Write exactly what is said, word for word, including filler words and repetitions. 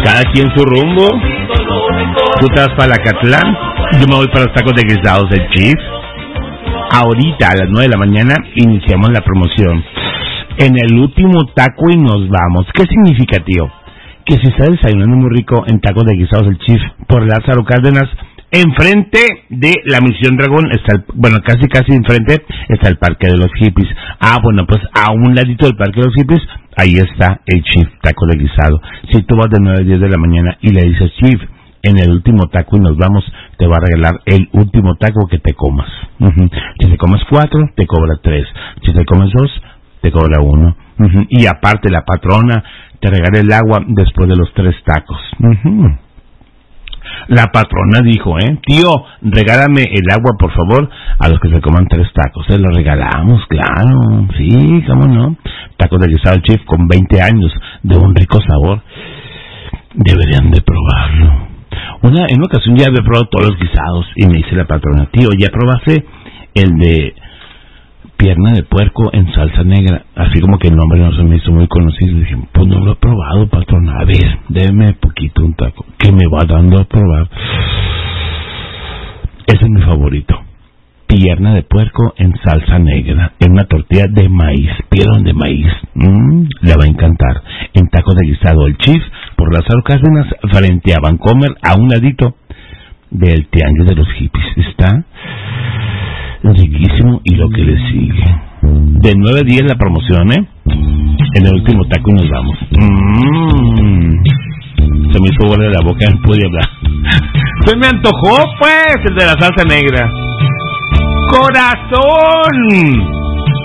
Cada quien su rumbo. Tú te vas para Lacatlán, yo me voy para los tacos de guisados del Chief. Ahorita a las nueve de la mañana iniciamos la promoción. En el último taco y nos vamos. ¿Qué significa, tío? Que si está desayunando muy rico en tacos de guisados del Chief por Lázaro Cárdenas, enfrente de la Misión Dragón está el, bueno, casi casi enfrente está el Parque de los Hippies. Ah, bueno, pues a un ladito del Parque de los Hippies, ahí está el Chief Taco de Guisado. Si tú vas de nueve a diez de la mañana y le dices, Chief, en el último taco y nos vamos, te va a regalar el último taco que te comas. Uh-huh. Si te comes cuatro, te cobra tres. Si te comes dos, te cobra uno. Uh-huh. Y aparte la patrona te regala el agua después de los tres tacos. Uh-huh. La patrona dijo, eh, tío, regálame el agua, por favor, a los que se coman tres tacos. Se lo regalamos, claro, sí, cómo no. Tacos de guisado Chief con veinte años, de un rico sabor. Deberían de probarlo. Una, en una ocasión ya había probado todos los guisados y me dice la patrona, tío, ¿ya probaste el de pierna de puerco en salsa negra? Así como que el nombre no se me hizo muy conocido. Y dije, pues no lo he probado, patrona. A ver, déme poquito un taco. ¿Qué me va dando a probar? Ese es mi favorito. Pierna de puerco en salsa negra, en una tortilla de maíz, piedón de maíz. Mm, le va a encantar. En tacos de guisado el Chief, por Lázaro Cárdenas, frente a Vancomer, a un ladito del Tianguis de los Hippies. Está riquísimo y lo que le sigue. De nueve a diez la promoción, ¿eh? En el último taco y nos vamos. Mm. Se me hizo bola de la boca, no pude hablar. Se me antojó, pues, el de la salsa negra. ¡Corazón!